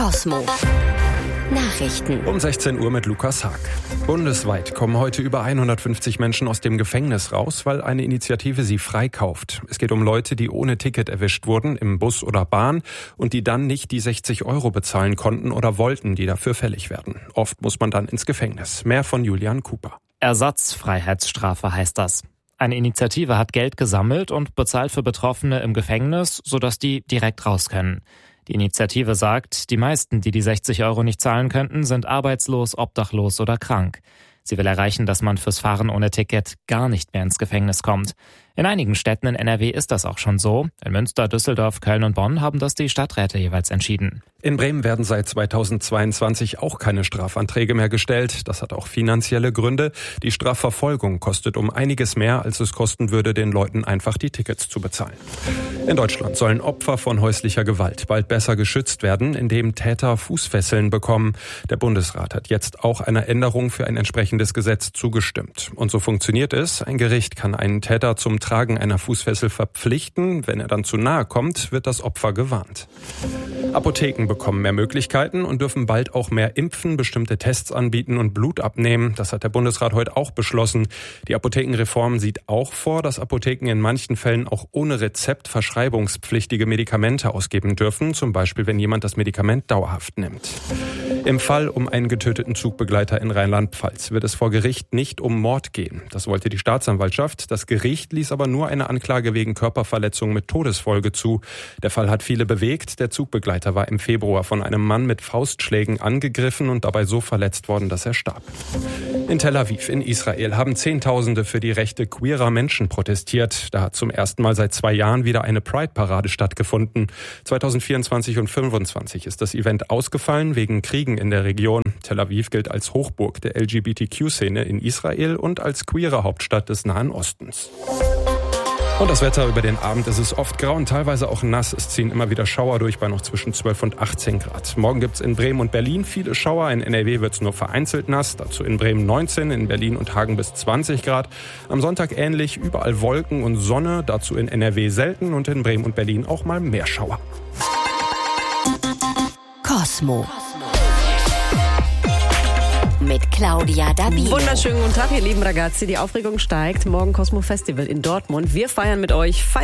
Cosmo. Nachrichten. Um 16 Uhr mit Lukas Haag. Bundesweit kommen heute über 150 Menschen aus dem Gefängnis raus, weil eine Initiative sie freikauft. Es geht um Leute, die ohne Ticket erwischt wurden, im Bus oder Bahn, und die dann nicht die 60 € bezahlen konnten oder wollten, die dafür fällig werden. Oft muss man dann ins Gefängnis. Mehr von Julian Cooper. Ersatzfreiheitsstrafe heißt das. Eine Initiative hat Geld gesammelt und bezahlt für Betroffene im Gefängnis, sodass die direkt raus können. Die Initiative sagt, die meisten, die 60 € nicht zahlen könnten, sind arbeitslos, obdachlos oder krank. Sie will erreichen, dass man fürs Fahren ohne Ticket gar nicht mehr ins Gefängnis kommt. In einigen Städten in NRW ist das auch schon so. In Münster, Düsseldorf, Köln und Bonn haben das die Stadträte jeweils entschieden. In Bremen werden seit 2022 auch keine Strafanträge mehr gestellt. Das hat auch finanzielle Gründe. Die Strafverfolgung kostet um einiges mehr, als es kosten würde, den Leuten einfach die Tickets zu bezahlen. In Deutschland sollen Opfer von häuslicher Gewalt bald besser geschützt werden, indem Täter Fußfesseln bekommen. Der Bundesrat hat jetzt auch einer Änderung für ein entsprechendes Gesetz zugestimmt. Und so funktioniert es. Ein Gericht kann einen Täter zum Tragen einer Fußfessel verpflichten. Wenn er dann zu nahe kommt, wird das Opfer gewarnt. Apotheken bekommen mehr Möglichkeiten und dürfen bald auch mehr impfen, bestimmte Tests anbieten und Blut abnehmen. Das hat der Bundesrat heute auch beschlossen. Die Apothekenreform sieht auch vor, dass Apotheken in manchen Fällen auch ohne Rezept verschreibungspflichtige Medikamente ausgeben dürfen, zum Beispiel wenn jemand das Medikament dauerhaft nimmt. Im Fall um einen getöteten Zugbegleiter in Rheinland-Pfalz wird es vor Gericht nicht um Mord gehen. Das wollte die Staatsanwaltschaft. Das Gericht ließ aber nur eine Anklage wegen Körperverletzung mit Todesfolge zu. Der Fall hat viele bewegt. Der Zugbegleiter war im Februar von einem Mann mit Faustschlägen angegriffen und dabei so verletzt worden, dass er starb. In Tel Aviv in Israel haben Zehntausende für die Rechte queerer Menschen protestiert. Da hat zum ersten Mal seit 2 Jahren wieder eine Pride-Parade stattgefunden. 2024 und 2025 ist das Event ausgefallen wegen Kriegen in der Region. Tel Aviv gilt als Hochburg der LGBTQ-Szene in Israel und als queere Hauptstadt des Nahen Ostens. Und das Wetter: über den Abend ist es oft grau und teilweise auch nass. Es ziehen immer wieder Schauer durch bei noch zwischen 12 und 18 Grad. Morgen gibt es in Bremen und Berlin viele Schauer. In NRW wird es nur vereinzelt nass. Dazu in Bremen 19, in Berlin und Hagen bis 20 Grad. Am Sonntag ähnlich, überall Wolken und Sonne. Dazu in NRW selten und in Bremen und Berlin auch mal mehr Schauer. Cosmo. Mit Claudia Dabino. Wunderschönen guten Tag, ihr lieben Ragazzi. Die Aufregung steigt. Morgen Cosmo Festival in Dortmund. Wir feiern mit euch.